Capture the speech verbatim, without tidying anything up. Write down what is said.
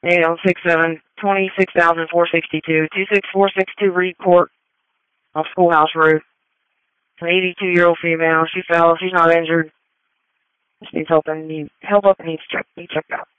eight oh six seven, twenty-six thousand four hundred sixty-two, two six four six two Reed Court off Schoolhouse Road. It's an eighty-two-year-old female. She fell. She's not injured. Just needs help and need help up and needs check, need checked out.